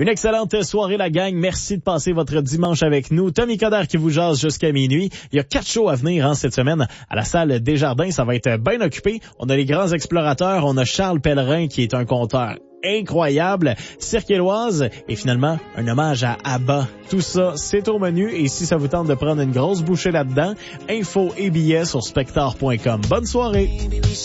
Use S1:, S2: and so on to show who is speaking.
S1: Une excellente soirée, la gang. Merci de passer votre dimanche avec nous. Tommy Coderre qui vous jase jusqu'à minuit. Il y a 4 shows à venir cette semaine à la salle Desjardins. Ça va être bien occupé. On a les grands explorateurs. On a Charles Pellerin qui est un conteur incroyable, Cirque Éloise et finalement un hommage à ABBA. Tout ça, c'est au menu et si ça vous tente de prendre une grosse bouchée là-dedans, info et billets sur spectar.com. Bonne soirée!